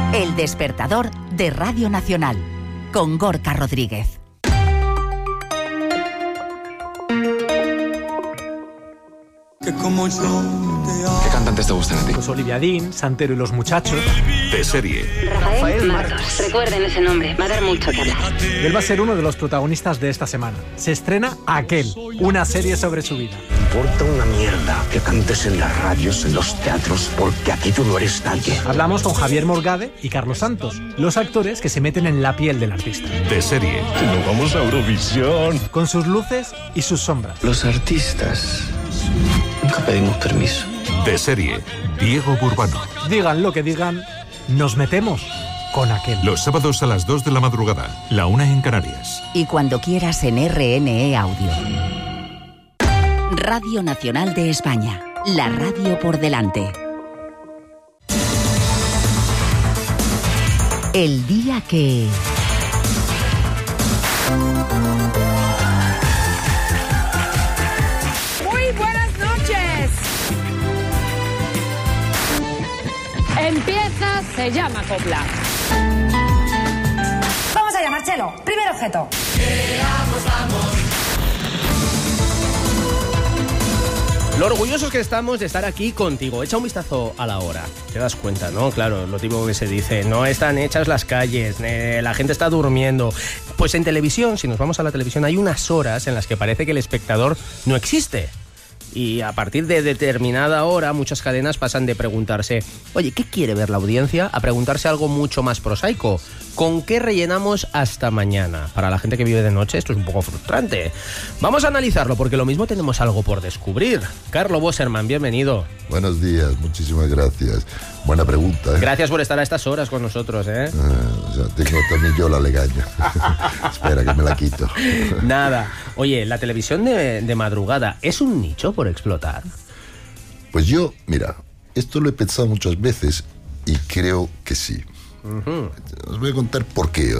El despertador de Radio Nacional, con Gorka Rodríguez. ¿Qué cantantes te gustan a ti? Pues Olivia Dean, Santero y los Muchachos. De serie. Rafael Martos. Recuerden ese nombre, va a dar mucho que hablar. Él va a ser uno de los protagonistas de esta semana. Se estrena Aquel, una serie sobre su vida. Importa una mierda que cantes en las radios, en los teatros, porque aquí tú no eres nadie. Hablamos con Javier Morgade y Carlos Santos, los actores que se meten en la piel del artista. De serie. Nos vamos a Eurovisión. Con sus luces y sus sombras. Los artistas nunca pedimos permiso. De serie. Diego Burbano. Digan lo que digan, nos metemos con Aquel. Los sábados a las 2 de la madrugada, la 1 en Canarias. Y cuando quieras en RNE Audio. Radio Nacional de España. La radio por delante. El día que... Muy buenas noches. Empieza, se llama copla. Vamos allá, Marcelo. Primer objeto. Vamos. Lo orgullosos que estamos de estar aquí contigo. Echa un vistazo a la hora. Te das cuenta, ¿no? Claro, lo típico que se dice. No están hechas las calles, la gente está durmiendo. Pues en televisión, si nos vamos a la televisión, hay unas horas en las que parece que el espectador no existe. Y a partir de determinada hora, muchas cadenas pasan de preguntarse, oye, ¿qué quiere ver la audiencia?, a preguntarse algo mucho más prosaico. ¿Con qué rellenamos hasta mañana? Para la gente que vive de noche esto es un poco frustrante. Vamos a analizarlo porque lo mismo tenemos algo por descubrir. Carlo Bosserman, bienvenido. Buenos días, muchísimas gracias. Buena pregunta, ¿eh? Gracias por estar a estas horas con nosotros, ¿eh? Tengo también yo la legaña. Espera, que me la quito. Nada. Oye, la televisión de madrugada, ¿es un nicho por explotar? Pues yo, mira, esto lo he pensado muchas veces y creo que sí. Uh-huh. Os voy a contar por qué,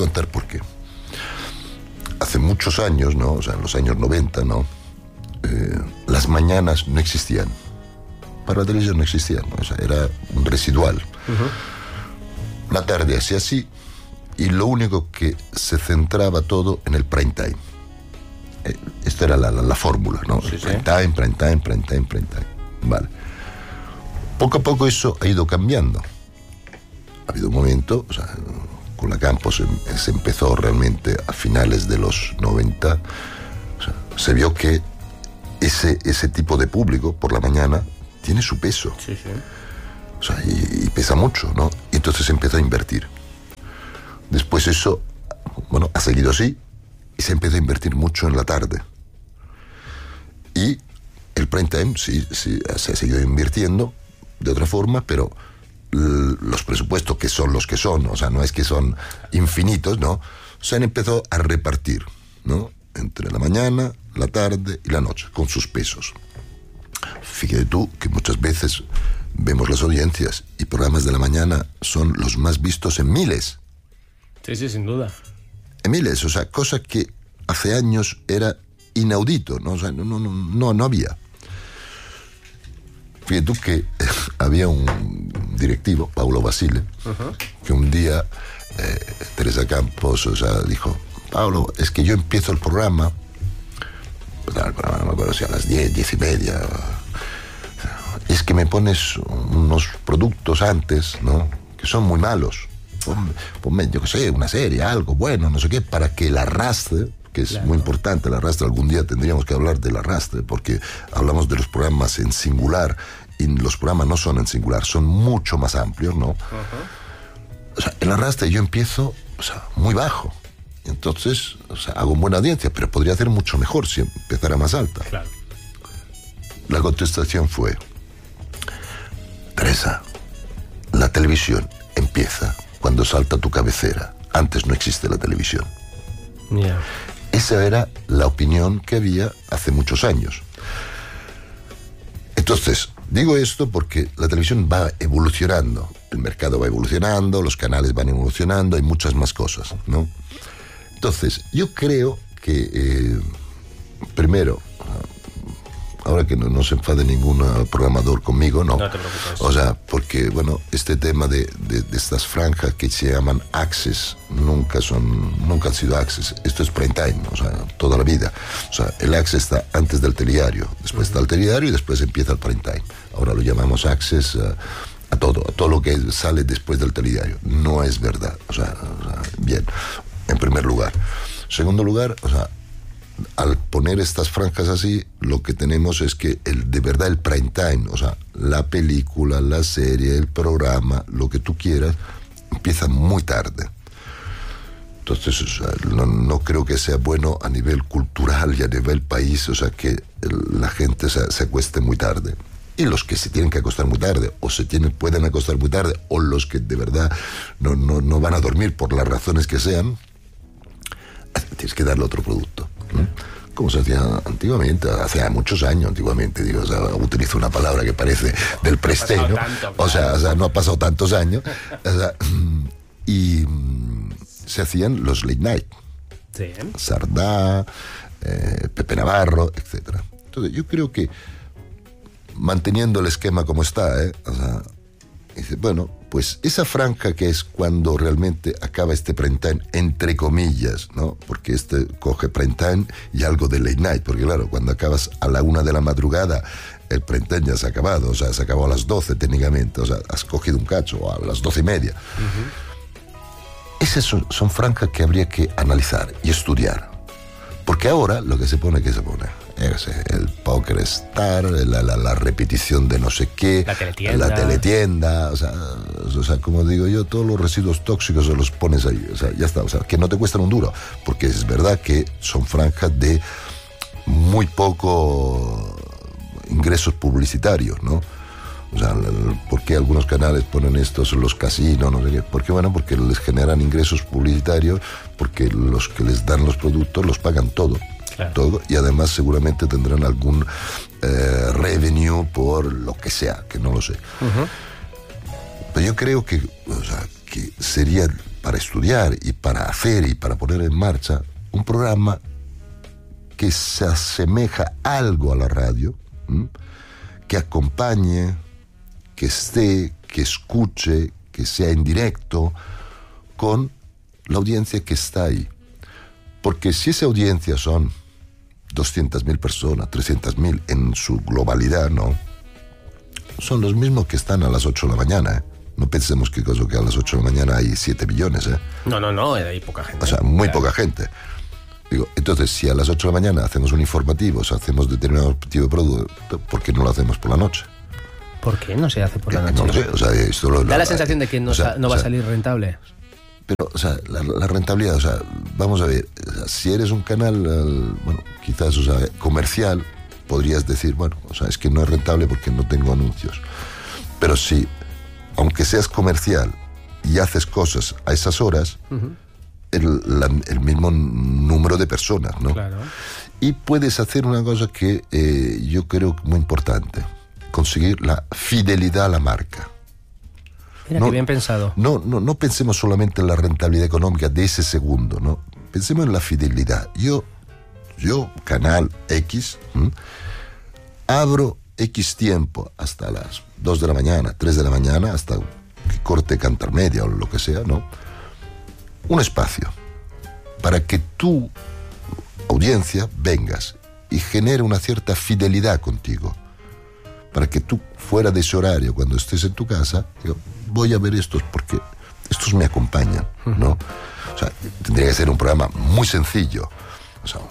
Hace muchos años, ¿no? O sea, en los años 90, ¿no? Las mañanas no existían. Para la televisión no existían, ¿no? O sea, era un residual. Uh-huh. La tarde hacía así y lo único que se centraba todo en el prime time. Esta era la fórmula, ¿no? Sí, prime time. Vale. Poco a poco eso ha ido cambiando. Ha habido un momento, o sea, con la Campos se empezó realmente a finales de los 90, o sea, se vio que ese tipo de público por la mañana tiene su peso. Sí. O sea, y pesa mucho, ¿no? Y entonces se empezó a invertir. Después eso, bueno, ha seguido así y se empezó a invertir mucho en la tarde. Y el prime time sí se ha seguido invirtiendo de otra forma, pero los presupuestos que son los que son, o sea, no es que son infinitos, ¿no? Se han empezado a repartir, ¿no? Entre la mañana, la tarde y la noche, con sus pesos. Fíjate tú que muchas veces vemos las audiencias y programas de la mañana son los más vistos en miles. Sí, sin duda. En miles, o sea, cosa que hace años era inaudito, ¿no? O sea, no había. Fíjate tú que había un directivo, Paulo Basile, uh-huh, que un día Teresa Campos, o sea, dijo, Paulo, es que yo empiezo el programa, pues, no me acuerdo si a las 10:30, es que me pones unos productos antes, ¿no?, que son muy malos. Ponme, yo qué sé, una serie, algo bueno, no sé qué, para que el arrastre, que es muy importante, el arrastre, algún día tendríamos que hablar del arrastre, porque hablamos de los programas en singular, y los programas no son en singular, son mucho más amplios, ¿no? Uh-huh. O sea, el arrastre yo empiezo, o sea, muy bajo, entonces, o sea, hago buena audiencia, pero podría hacer mucho mejor si empezara más alta. Claro. La contestación fue, Teresa, la televisión empieza cuando salta tu cabecera, antes no existe la televisión. Yeah. Esa era la opinión que había hace muchos años. Entonces, digo esto porque la televisión va evolucionando, el mercado va evolucionando, los canales van evolucionando, hay muchas más cosas, ¿no? Entonces, yo creo que, primero, ahora que no se enfade ningún programador conmigo, no. No te preocupes. O sea, porque, bueno, este tema de estas franjas que se llaman access, nunca han sido access. Esto es prime time, o sea, toda la vida. O sea, el access está antes del telediario, después está el telediario y después empieza el prime time. Ahora lo llamamos access a todo lo que sale después del telediario. No es verdad. O sea, bien, en primer lugar. Segundo lugar, o sea, al poner estas franjas así, lo que tenemos es que de verdad el prime time, o sea, la película, la serie, el programa, lo que tú quieras, empieza muy tarde. Entonces, o sea, no creo que sea bueno a nivel cultural y a nivel país, o sea, que la gente se acueste muy tarde. Y los que se tienen que acostar muy tarde, o pueden acostar muy tarde, o los que de verdad no van a dormir por las razones que sean, tienes que darle otro producto. ¿No? Como se hacía antiguamente, hace muchos años antiguamente, digo, o sea, utilizo una palabra que parece del presteño, claro. o sea, no ha pasado tantos años, o sea, y se hacían los late night, sí. Sardá, Pepe Navarro, etcétera. Entonces yo creo que manteniendo el esquema como está, o sea, dice, bueno, pues esa franja que es cuando realmente acaba este prime time, entre comillas, ¿no? Porque coge prime time y algo de late night, porque claro, cuando acabas a la 1 de la madrugada, el prime time ya se ha acabado, o sea, se acabó a las 12 técnicamente, o sea, has cogido un cacho a las 12:30. Esas son franjas que habría que analizar y estudiar, porque ahora lo que se pone, el Poker Star, la repetición de no sé qué, la teletienda, o sea, como digo yo, todos los residuos tóxicos se los pones ahí, o sea, ya está, o sea, que no te cuestan un duro, porque es verdad que son franjas de muy poco ingresos publicitarios, ¿no? O sea, ¿por qué algunos canales ponen estos en los casinos, no sé qué? Porque les generan ingresos publicitarios, porque los que les dan los productos los pagan todo. Claro. Todo, y además seguramente tendrán algún revenue por lo que sea, que no lo sé. Pero yo creo que sería para estudiar y para hacer y para poner en marcha un programa que se asemeja algo a la radio, que acompañe, que esté, que escuche, que sea en directo con la audiencia que está ahí. Porque si esa audiencia son 200.000 personas, 300.000 en su globalidad, ¿no? Son los mismos que están a las 8 de la mañana, No pensemos que a las 8 de la mañana hay 7 millones, No, hay poca gente. O sea, muy poca gente. Digo, entonces, si a las 8 de la mañana hacemos un informativo, o sea, hacemos determinado tipo de producto, ¿por qué no lo hacemos por la noche? ¿Por qué no se hace por la noche? No lo sé, o sea, esto da la sensación de que no va a salir rentable. Pero, o sea, la rentabilidad, o sea, vamos a ver, o sea, si eres un canal, bueno, quizás, o sea, comercial, podrías decir, bueno, o sea, es que no es rentable porque no tengo anuncios. Pero si, aunque seas comercial y haces cosas a esas horas, el mismo número de personas, ¿no? Claro. Y puedes hacer una cosa que yo creo muy importante, conseguir la fidelidad a la marca. Mira, qué bien pensado. No pensemos solamente en la rentabilidad económica de ese segundo, ¿no? Pensemos en la fidelidad. Yo Canal X, abro X tiempo hasta las 2 de la mañana, 3 de la mañana, hasta que corte Cantar Media o lo que sea, ¿no? Un espacio para que tu audiencia vengas y genere una cierta fidelidad contigo. Para que tú, fuera de ese horario, cuando estés en tu casa, digo, voy a ver estos porque estos me acompañan, ¿no? O sea, tendría que ser un programa muy sencillo, o sea,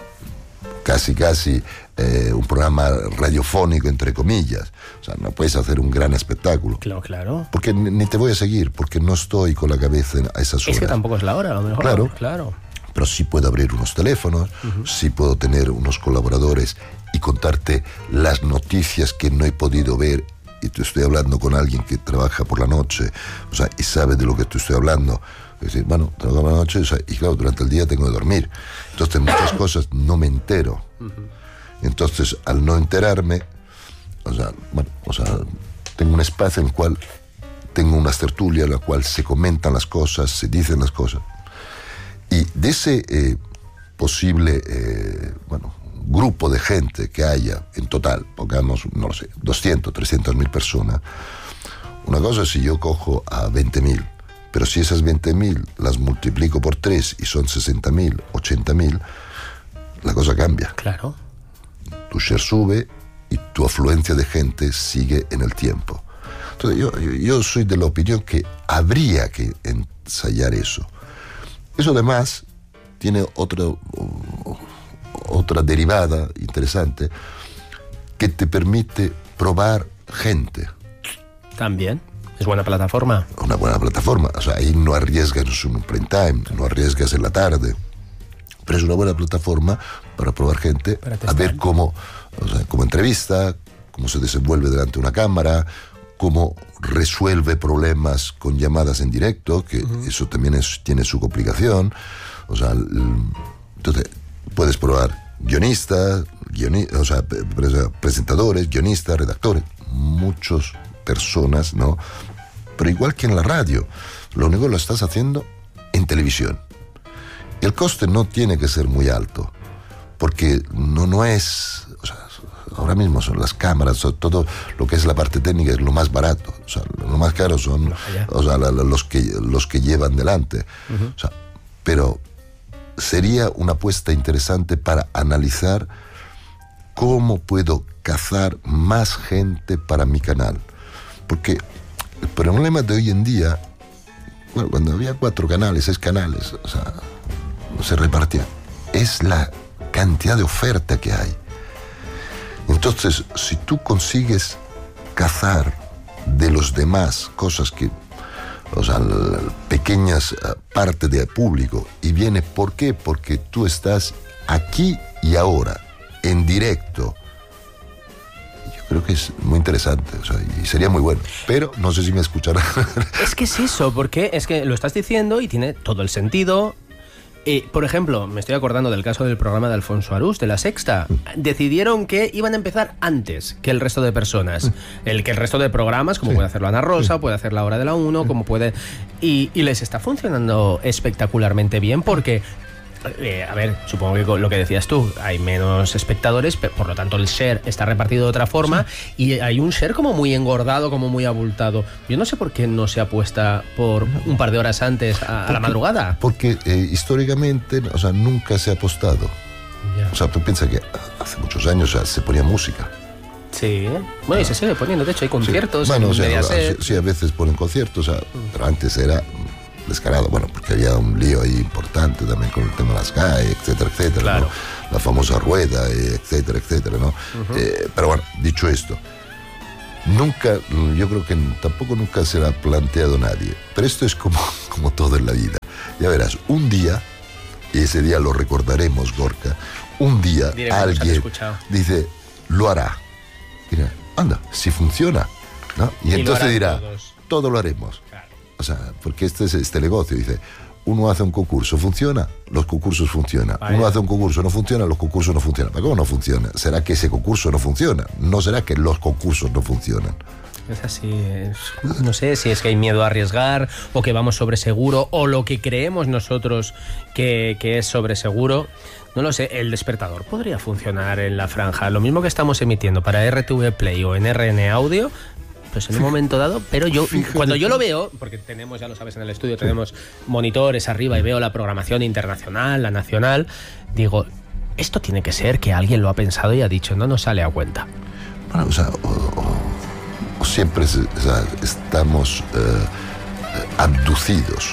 casi un programa radiofónico, entre comillas. O sea, no puedes hacer un gran espectáculo. Claro. Porque ni te voy a seguir, porque no estoy con la cabeza a esas horas. Es que tampoco es la hora, a lo mejor. Claro. Pero sí puedo abrir unos teléfonos, sí puedo tener unos colaboradores y contarte las noticias que no he podido ver, y te estoy hablando con alguien que trabaja por la noche, o sea, y sabe de lo que te estoy hablando. Es decir, bueno, trabajo por la noche, o sea, y claro, durante el día tengo que dormir. Entonces, muchas cosas no me entero. Entonces, al no enterarme, tengo un espacio en el cual tengo unas tertulias en la cual se comentan las cosas, se dicen las cosas. Y de ese posible, grupo de gente que haya en total, pongamos, no lo sé, 200, 300.000 personas, una cosa es si yo cojo a 20.000, pero si esas 20.000 las multiplico por 3 y son 60.000, 80.000, la cosa cambia. Claro. Tu share sube y tu afluencia de gente sigue en el tiempo. Entonces yo soy de la opinión que habría que ensayar eso. Eso además tiene otra derivada interesante que te permite probar gente. También. Es buena plataforma. Una buena plataforma. O sea, ahí no arriesgas en un prime time, no arriesgas en la tarde. Pero es una buena plataforma para probar gente, a ver cómo entrevista, cómo se desenvuelve delante de una cámara, cómo resuelve problemas con llamadas en directo, que eso también tiene su complicación. O sea, entonces puedes probar guionistas, presentadores, guionistas, redactores, muchas personas, ¿no? Pero igual que en la radio, lo único que lo estás haciendo en televisión. Y el coste no tiene que ser muy alto, porque no es... O sea, ahora mismo son las cámaras, todo lo que es la parte técnica es lo más barato. O sea, lo más caro son los que llevan delante. O sea, pero sería una apuesta interesante para analizar cómo puedo cazar más gente para mi canal. Porque el problema de hoy en día, bueno, cuando había 4 canales, 6 canales, o sea, se repartían, es la cantidad de oferta que hay. Entonces, si tú consigues cazar de los demás cosas que, o sea, pequeñas partes del público, y viene, ¿por qué? Porque tú estás aquí y ahora, en directo. Yo creo que es muy interesante, o sea, y sería muy bueno, pero no sé si me escucharán. Es que es eso, porque es que lo estás diciendo y tiene todo el sentido. Por ejemplo, me estoy acordando del caso del programa de Alfonso Arús, de La Sexta. Decidieron que iban a empezar antes que el resto de personas. Que el resto de programas, como puede hacerlo Ana Rosa, puede hacer La Hora de la 1, como puede... Y les está funcionando espectacularmente bien porque... a ver, supongo que lo que decías tú, hay menos espectadores, por lo tanto el share está repartido de otra forma y hay un share como muy engordado, como muy abultado. Yo no sé por qué no se apuesta por un par de horas antes a la madrugada. Porque históricamente, o sea, nunca se ha apostado. Ya. O sea, tú piensas que hace muchos años se ponía música. Sí, bueno, y se sigue poniendo, de hecho hay conciertos. Sí. Bueno, sí, a veces ponen conciertos, o sea, pero antes era... descarado, bueno, porque había un lío ahí importante también con el tema de las calles, etcétera, etcétera, claro. ¿no? La famosa rueda, etcétera, etcétera, ¿no? Pero bueno, dicho esto, nunca, yo creo que tampoco nunca se lo ha planteado nadie, pero esto es como todo en la vida. Ya verás, un día, y ese día lo recordaremos, Gorka, un día alguien dice, lo hará. Dirá, anda, si funciona, ¿no? Y entonces dirá, todo lo haremos. O sea, porque este es este negocio, dice, uno hace un concurso, ¿funciona? Los concursos funcionan. Vaya. Uno hace un concurso, no funciona, los concursos no funcionan. ¿Pero cómo no funciona? ¿Será que ese concurso no funciona? ¿No será que los concursos no funcionan? Es así, no sé si es que hay miedo a arriesgar o que vamos sobre seguro o lo que creemos nosotros que es sobre seguro. No lo sé, el despertador podría funcionar en la franja. Lo mismo que estamos emitiendo para RTV Play o en RN Audio... Pues en un momento dado, pero yo cuando yo lo veo, porque tenemos, ya lo sabes, en el estudio tenemos monitores arriba y veo la programación internacional, la nacional, digo, esto tiene que ser que alguien lo ha pensado y ha dicho, no nos sale a cuenta. Bueno, o sea, o siempre estamos abducidos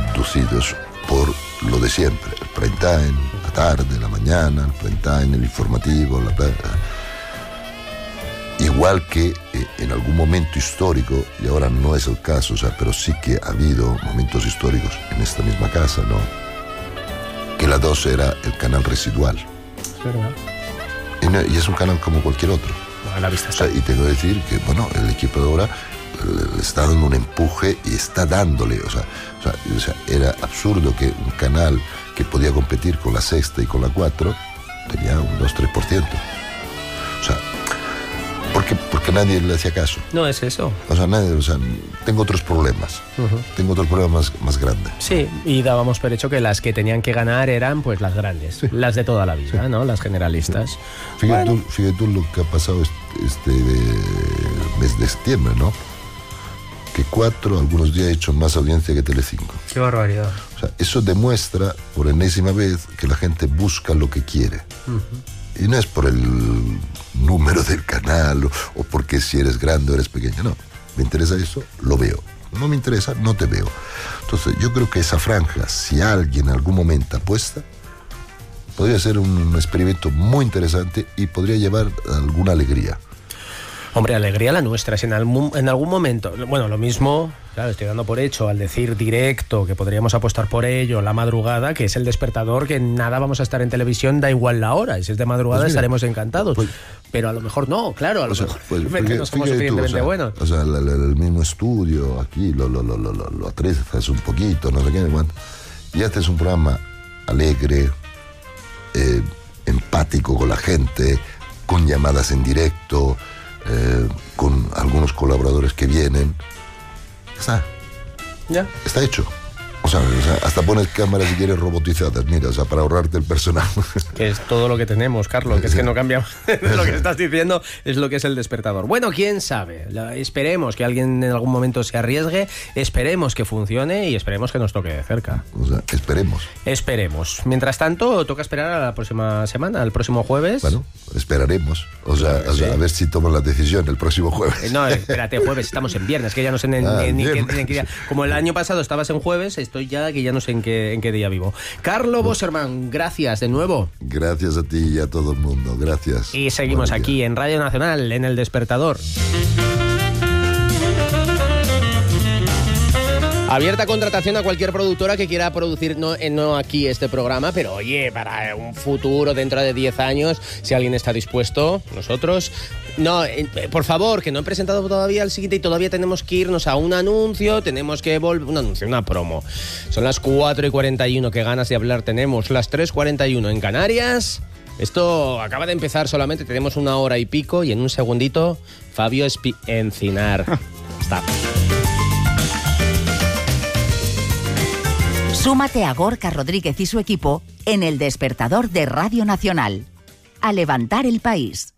por lo de siempre, el prime time, la tarde, la mañana, el prime time, el informativo, igual que en algún momento histórico, y ahora no es el caso, o sea, pero sí que ha habido momentos históricos en esta misma casa, ¿no? Que la 2 era el canal residual. Es verdad. Y es un canal como cualquier otro. A la vista está. O sea, y tengo que decir que, bueno, el equipo de ahora le está dando un empuje y está dándole, o sea, era absurdo que un canal que podía competir con la Sexta y con la 4 tenía un 2-3%. O sea, porque que nadie le hacía caso. No es eso. O sea, tengo otros problemas. Tengo otros problemas más grandes. Sí, y dábamos por hecho que las que tenían que ganar eran pues las grandes, sí. Las de toda la vida, sí. ¿No? Las generalistas. Sí. Fíjate tú lo que ha pasado este mes de septiembre, ¿no? Que 4 algunos días ha hecho más audiencia que Telecinco. Qué barbaridad. O sea, eso demuestra por enésima vez que la gente busca lo que quiere. Y no es por el número del canal o porque si eres grande o eres pequeño, no. Me interesa eso, lo veo. No me interesa, no te veo. Entonces yo creo que esa franja, si alguien en algún momento apuesta, podría ser un experimento muy interesante y podría llevar alguna alegría. Hombre, alegría la nuestra. Si en algún momento, bueno, lo mismo, claro, estoy dando por hecho al decir directo que podríamos apostar por ello, la madrugada, que es el despertador, que nada vamos a estar en televisión, da igual la hora, y si es de madrugada pues estaremos encantados. Pero a lo mejor no, claro, a lo mejor no somos suficientemente buenos. O sea, el mismo estudio, aquí lo atrizas un poquito, no sé qué, y este es un programa alegre, empático con la gente, con llamadas en directo, con algunos colaboradores que vienen. Está hecho. O sea, hasta pones cámaras si quieres robotizadas, mira, o sea, para ahorrarte el personal. Que es todo lo que tenemos, Carlos, que es que no cambiamos. Lo que estás diciendo es lo que es el despertador. Bueno, quién sabe. Esperemos que alguien en algún momento se arriesgue, esperemos que funcione y esperemos que nos toque de cerca. O sea, esperemos. Esperemos. Mientras tanto, toca esperar a la próxima semana, al próximo jueves. Bueno, esperaremos. O sea, sí. A ver si toman la decisión el próximo jueves. No, espérate, jueves, estamos en viernes, que ya no sé ni qué día. Como el año pasado estabas en jueves, estoy ya que ya no sé en qué día vivo. Carlo Boserman, gracias de nuevo. Gracias a ti y a todo el mundo, gracias. Y seguimos aquí en Radio Nacional, en El Despertador. Abierta contratación a cualquier productora que quiera producir, no aquí este programa, pero oye, para un futuro dentro de 10 años, si alguien está dispuesto, nosotros... No, por favor, que no he presentado todavía el siguiente y todavía tenemos que irnos a un anuncio, tenemos que volver... Un anuncio, una promo. Son las 4:41, qué ganas de hablar tenemos, las 3:41 en Canarias. Esto acaba de empezar solamente, tenemos 1 hora y pico y en un segundito, Fabio Encinar. Está. Súmate a Gorka Rodríguez y su equipo en El Despertador de Radio Nacional. A levantar el país.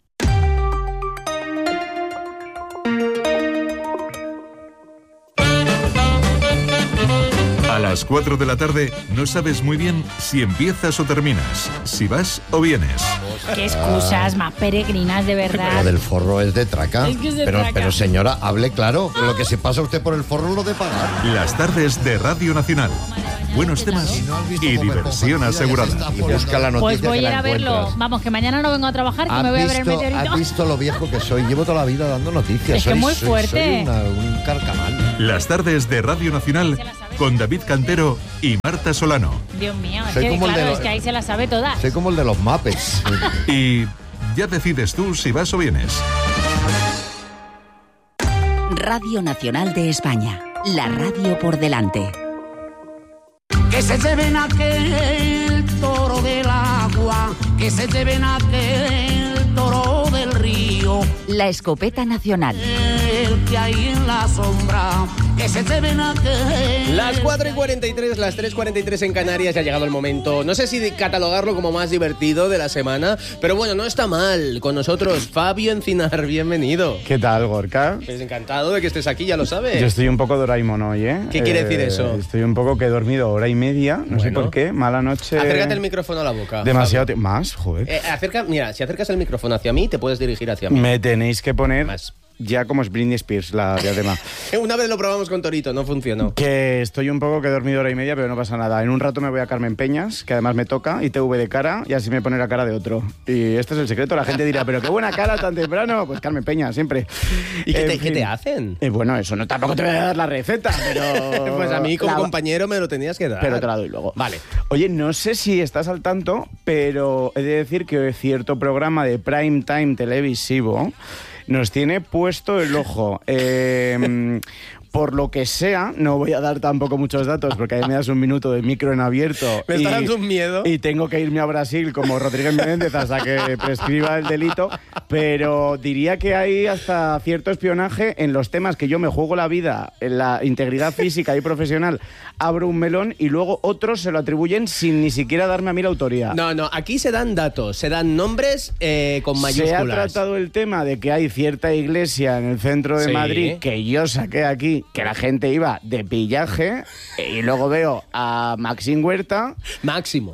A las 4 de la tarde no sabes muy bien si empiezas o terminas, si vas o vienes. Qué excusas más peregrinas, de verdad. Lo del forro es de traca. Es que es de traca. Pero señora, hable claro. Lo que se pasa usted por el forro lo de pagar. Las tardes de Radio Nacional. Buenos temas y diversión asegurada. Y busca la noticia. Pues voy a ir a verlo. Vamos, que mañana no vengo a trabajar, que me voy a ver el meteorito. ¿Has visto lo viejo que soy? Llevo toda la vida dando noticias. Es que muy fuerte. Soy un carcamal. Las tardes de Radio Nacional con David Cantero y Marta Solano. Dios mío, es que claro, es que ahí se las sabe todas. Soy como el de los Muppets. Y ya decides tú si vas o vienes. Radio Nacional de España. La radio por delante. Que se lleven aquel toro del agua, que se lleven aquel toro del río. La escopeta nacional. El que hay en la sombra, que se lleven aquel... Las 4:43, las 3:43 en Canarias, ya ha llegado el momento. No sé si catalogarlo como más divertido de la semana, pero bueno, no está mal. Con nosotros, Fabio Encinar, bienvenido. ¿Qué tal, Gorka? Pues encantado de que estés aquí, ya lo sabes. Yo estoy un poco Doraemon hoy, ¿eh? ¿Qué quiere decir eso? Estoy un poco que he dormido hora y media, no sé por qué, mala noche. Acércate el micrófono a la boca. Demasiado tiempo. Más, joder. Mira, si acercas el micrófono hacia mí, te puedes dirigir hacia mí. Me tenéis que poner... Más. Ya como es Britney Spears, la diadema. Una vez lo probamos con Torito, no funcionó. Que estoy un poco que he dormido hora y media, pero no pasa nada. En un rato me voy a Carmen Peñas, que además me toca, ITV de cara, y así me pone la cara de otro. Y este es el secreto. La gente dirá, pero qué buena cara tan temprano. Pues Carmen Peñas, siempre. ¿Y qué te hacen? Bueno, eso no, tampoco te voy a dar la receta, pero... Pues a mí como compañero me lo tenías que dar. Pero te la doy luego. Vale. Oye, no sé si estás al tanto, pero he de decir que cierto programa de prime time televisivo nos tiene puesto el ojo. por lo que sea, no voy a dar tampoco muchos datos porque ahí me das un minuto de micro en abierto. Me está dando un miedo. Y tengo que irme a Brasil como Rodríguez Menéndez hasta que prescriba el delito, pero diría que hay hasta cierto espionaje en los temas que yo me juego la vida, en la integridad física y profesional, abro un melón y luego otros se lo atribuyen sin ni siquiera darme a mí la autoría. No, aquí se dan datos, se dan nombres con mayúsculas. Se ha tratado el tema de que hay cierta iglesia en el centro de Madrid que yo saqué aquí, que la gente iba de pillaje, y luego veo a Maxim Huerta. Máximo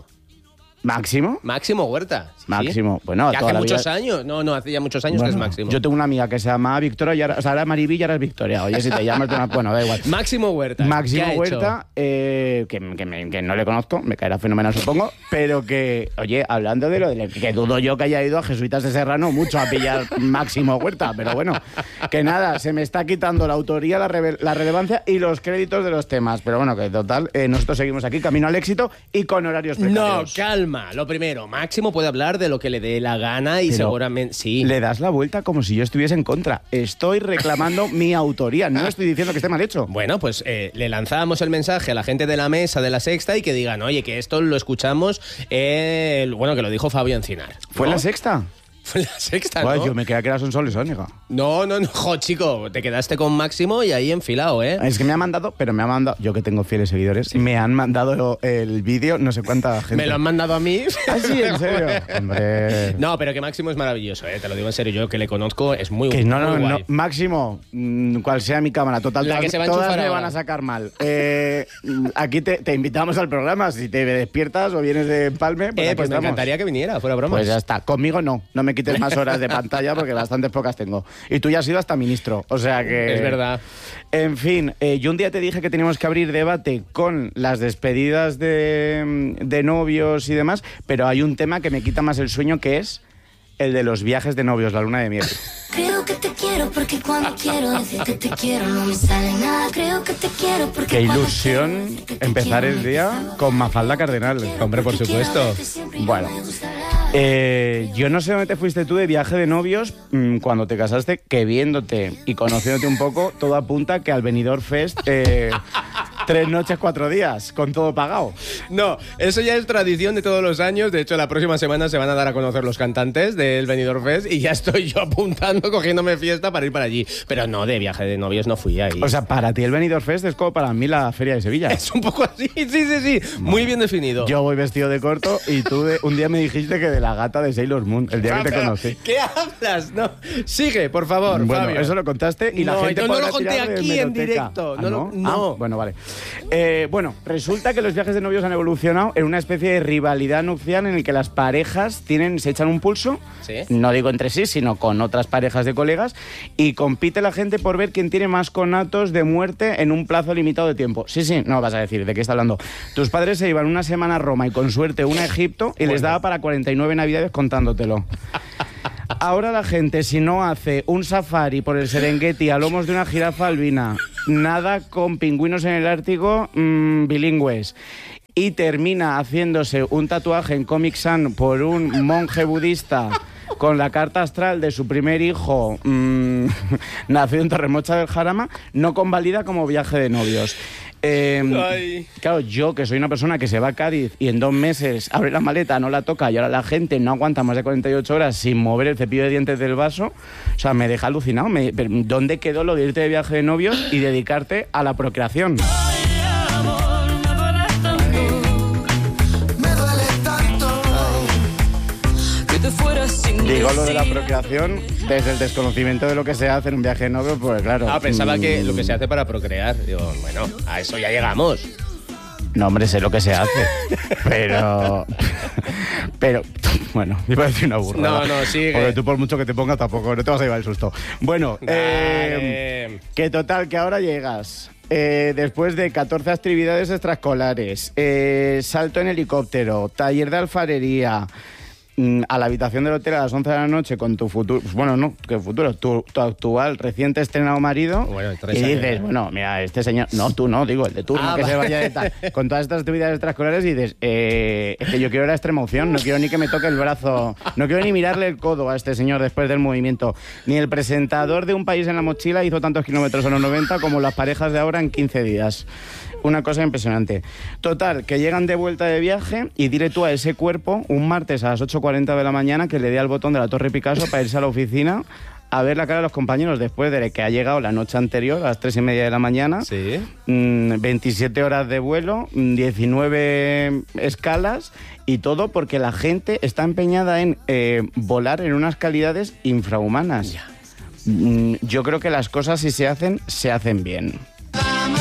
Huerta. Sí. Máximo, bueno, que hace muchos años. No, hace ya muchos años que es Máximo. Yo tengo una amiga que se llama Victoria, y ahora, o sea, era Maribí y ahora es Victoria. Oye, si te llamas, bueno, da igual. Máximo Huerta. Máximo Huerta, que no le conozco, me caerá fenomenal, supongo, pero que, oye, hablando de lo de que dudo yo que haya ido a Jesuitas de Serrano mucho a pillar Máximo Huerta, pero bueno, que nada, se me está quitando la autoría, la relevancia y los créditos de los temas. Pero bueno, que total, nosotros seguimos aquí, camino al éxito y con horarios precarios. No, calma. Lo primero, Máximo puede hablar de lo que le dé la gana y pero seguramente sí. Le das la vuelta como si yo estuviese en contra. Estoy reclamando mi autoría, no estoy diciendo que esté mal hecho. Bueno, pues le lanzamos el mensaje a la gente de la mesa de La Sexta y que digan, oye, que esto lo escuchamos, bueno, que lo dijo Fabio Encinar, ¿no? ¿Fue La Sexta? Fue La Sexta, ¿no? Bueno, yo me creía que era Sonsoles Sónica. No, chico, te quedaste con Máximo y ahí enfilado, ¿eh? Es que me ha mandado, yo que tengo fieles seguidores, me han mandado el vídeo, no sé cuánta gente. ¿Me lo han mandado a mí? ¿Ah, sí? ¿En serio? Hombre. No, pero que Máximo es maravilloso, te lo digo en serio, yo que le conozco, es muy que no, guay. Máximo, cual sea mi cámara, total, la que se va a todas me van a sacar mal. Aquí te invitamos al programa, si te despiertas o vienes de Empalme, pues me encantaría que viniera, fuera bromas. Pues ya está, conmigo no me quites más horas de pantalla porque bastantes pocas tengo. Y tú ya has ido hasta ministro, o sea que... Es verdad. En fin, yo un día te dije que teníamos que abrir debate con las despedidas de novios y demás, pero hay un tema que me quita más el sueño, que es el de los viajes de novios, la luna de miel. Creo que te quiero porque cuando quiero decirte te quiero no me sale nada. Creo que te quiero porque qué ilusión empezar el día con Mafalda Cardenal. Hombre, por supuesto. Bueno, yo no sé dónde te fuiste tú de viaje de novios cuando te casaste, que viéndote y conociéndote un poco, todo apunta que al Benidorm Fest 3 noches, 4 días, con todo pagado. No, eso ya es tradición de todos los años. De hecho, la próxima semana se van a dar a conocer los cantantes del Benidorm Fest y ya estoy yo apuntando, cogiéndome fiesta para ir para allí. Pero no, de viaje de novios no fui ahí. O sea, para ti el Benidorm Fest es como para mí la Feria de Sevilla. Es un poco así, sí. Muy bien definido. Yo voy vestido de corto y tú un día me dijiste que de la gata de Sailor Moon, el día que te conocí. ¿Qué hablas? No, sigue, por favor, bueno, Fabio. Eso lo contaste y la gente yo no lo conté aquí en directo. No. Bueno, vale. Bueno, resulta que los viajes de novios han evolucionado en una especie de rivalidad nupcial en el que las parejas se echan un pulso, ¿sí? No digo entre sí, sino con otras parejas de colegas, y compite la gente por ver quién tiene más conatos de muerte en un plazo limitado de tiempo. Sí, no vas a decir, ¿de qué está hablando? Tus padres se iban una semana a Roma y con suerte una a Egipto y les daba para 49 navidades contándotelo. Ahora la gente, si no hace un safari por el Serengeti a lomos de una jirafa albina, nada con pingüinos en el Ártico bilingües, y termina haciéndose un tatuaje en Comic Sans por un monje budista con la carta astral de su primer hijo nacido en Torremocha del Jarama, no convalida como viaje de novios. Claro, yo que soy una persona que se va a Cádiz y en 2 meses abre la maleta, no la toca, y ahora la gente no aguanta más de 48 horas sin mover el cepillo de dientes del vaso, o sea, me deja alucinado. ¿Dónde quedó lo de irte de viaje de novios y dedicarte a la procreación? Digo lo de la procreación desde el desconocimiento de lo que se hace en un viaje de novio, pues claro. Pensaba que lo que se hace para procrear. Digo, bueno, a eso ya llegamos. No, hombre, sé lo que se hace, pero bueno, iba a decir una burrada. No, sigue. Porque tú por mucho que te pongas tampoco, no te vas a llevar el susto. Bueno, que total, que ahora llegas... después de 14 actividades extraescolares, salto en helicóptero, taller de alfarería, a la habitación del hotel a las 11 de la noche con tu futuro, tu actual reciente estrenado marido, y dices, bueno, mira, este señor, no, tú no, digo, el de turno que se vaya de tal, con todas estas actividades extraescolares, y dices, es que yo quiero la extrema opción, no quiero ni que me toque el brazo, no quiero ni mirarle el codo a este señor después del movimiento. Ni el presentador de Un País en la Mochila hizo tantos kilómetros en los 90 como las parejas de ahora en 15 días. Una cosa impresionante. Total, que llegan de vuelta de viaje y dile tú a ese cuerpo un martes a las 8:40 de la mañana que le dé al botón de la Torre Picasso para irse a la oficina a ver la cara de los compañeros después de que ha llegado la noche anterior a las 3:30 de la mañana. Sí. 27 horas de vuelo, 19 escalas y todo porque la gente está empeñada en volar en unas calidades infrahumanas. Yo creo que las cosas, si se hacen bien.